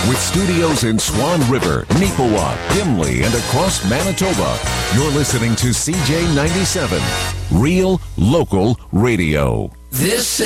With studios in Swan River, Neepawa, Gimli, and across Manitoba, you're listening to CJ97, Real Local Radio. This